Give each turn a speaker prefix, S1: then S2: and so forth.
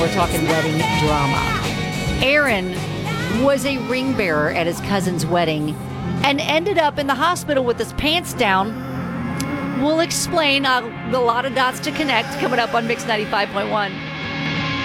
S1: We're talking wedding drama. Aaron was a ring bearer at his cousin's wedding and ended up in the hospital with his pants down. We'll explain a lot of dots to connect coming up on Mix 95.1.